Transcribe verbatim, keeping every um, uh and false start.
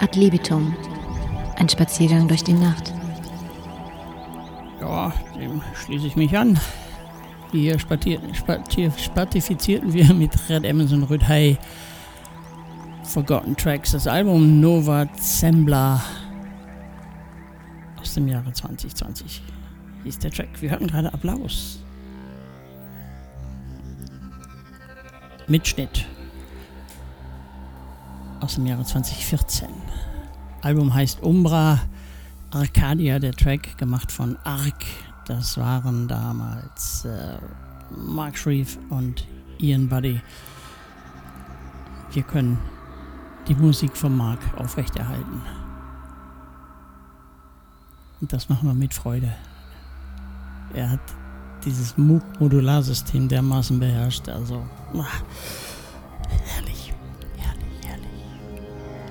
Ad libitum. Ein Spaziergang durch die Nacht. Ja, dem schließe ich mich an. Hier spatier, spatier, spatifizierten wir mit Red Amazon Rüdhey Forgotten Tracks, das Album Nova Zembla aus dem Jahre zwanzig zwanzig hieß der Track. Wir hatten gerade Applaus. Mitschnitt aus dem Jahre zwanzig vierzehn. Album heißt Umbra Arcadia, der Track gemacht von Ark. Das waren damals äh, Mark Shreve und Ian Buddy. Wir können die Musik von Mark aufrechterhalten. Und das machen wir mit Freude. Er hat dieses Moog-Modularsystem dermaßen beherrscht. Also, ach, herrlich.